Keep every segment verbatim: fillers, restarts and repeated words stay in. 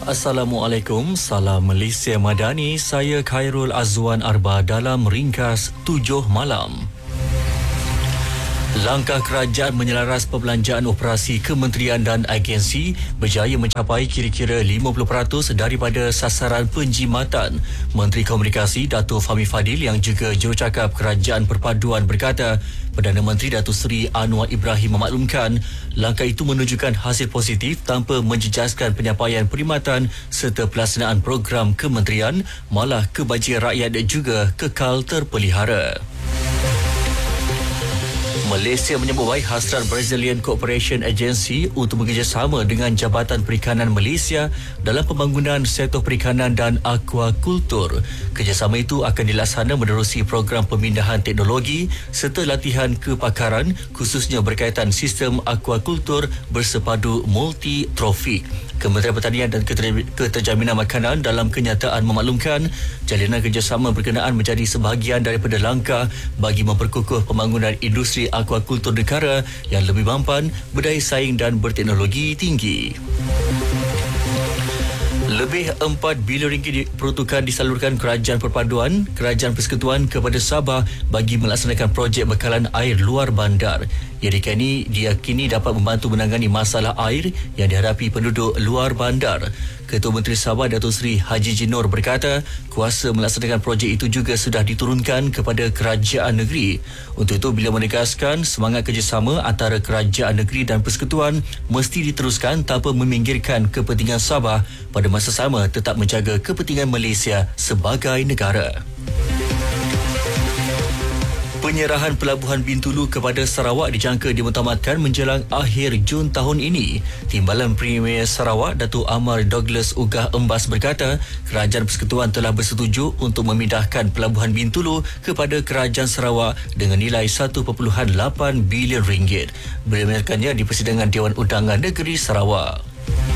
Assalamualaikum, salam Malaysia Madani. Saya Khairul Azwan Arba dalam ringkas tujuh malam. Langkah kerajaan menyelaras perbelanjaan operasi kementerian dan agensi berjaya mencapai kira-kira lima puluh peratus daripada sasaran penjimatan. Menteri Komunikasi Dato' Fahmi Fadil yang juga jurucakap Kerajaan Perpaduan berkata, Perdana Menteri Datuk Seri Anwar Ibrahim memaklumkan langkah itu menunjukkan hasil positif tanpa menjejaskan penyampaian perkhidmatan serta pelaksanaan program kementerian, malah kebajikan rakyat juga kekal terpelihara. Malaysia menyambut baik hasrat Brazilian Cooperation Agency untuk bekerjasama dengan Jabatan Perikanan Malaysia dalam pembangunan sektor perikanan dan aquakultur. Kerjasama itu akan dilaksana menerusi program pemindahan teknologi serta latihan kepakaran khususnya berkaitan sistem aquakultur bersepadu multi-trofik. Kementerian Pertanian dan Keterjaminan Makanan dalam kenyataan memaklumkan jalinan kerjasama berkenaan menjadi sebahagian daripada langkah bagi memperkukuh pembangunan industri aquakultur negara yang lebih mampan, berdaya saing dan berteknologi tinggi. Lebih empat bilion ringgit peruntukan disalurkan Kerajaan Perpaduan, Kerajaan Persekutuan kepada Sabah bagi melaksanakan projek bekalan air luar bandar. Ia diyakini, diyakini dapat membantu menangani masalah air yang dihadapi penduduk luar bandar. Ketua Menteri Sabah Datuk Seri Haji Jinor berkata, kuasa melaksanakan projek itu juga sudah diturunkan kepada kerajaan negeri. Untuk itu, beliau menegaskan semangat kerjasama antara kerajaan negeri dan persekutuan mesti diteruskan tanpa meminggirkan kepentingan Sabah, pada masa sama tetap menjaga kepentingan Malaysia sebagai negara. Penyerahan Pelabuhan Bintulu kepada Sarawak dijangka dimuktamadkan menjelang akhir Jun tahun ini. Timbalan Premier Sarawak Datuk Amar Douglas Ugah Embas berkata, Kerajaan Persekutuan telah bersetuju untuk memindahkan Pelabuhan Bintulu kepada Kerajaan Sarawak dengan nilai satu perpuluhan lapan bilion ringgit. Beliau menyatakannya di persidangan Dewan Undangan Negeri Sarawak.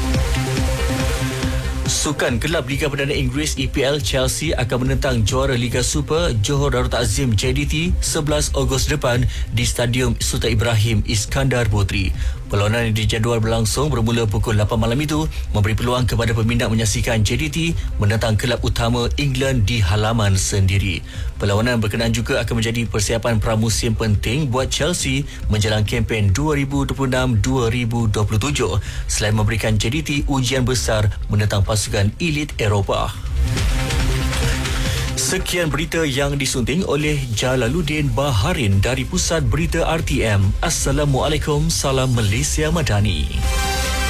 Sukan Kelab Liga Perdana Inggeris E P L Chelsea akan menentang juara Liga Super Johor Darul Takzim J D T sebelas Ogos depan di Stadium Sultan Ibrahim Iskandar Puteri. Perlawanan yang dijadual berlangsung bermula pukul lapan malam itu memberi peluang kepada peminat menyaksikan J D T menentang kelab utama England di halaman sendiri. Perlawanan berkenaan juga akan menjadi persiapan pramusim penting buat Chelsea menjelang kempen dua ribu dua puluh enam dua ribu dua puluh tujuh selain memberikan J D T ujian besar menentang pasukan elit Eropah. Sekian berita yang disunting oleh Jalaluddin Baharin dari Pusat Berita R T M. Assalamualaikum, salam Malaysia Madani.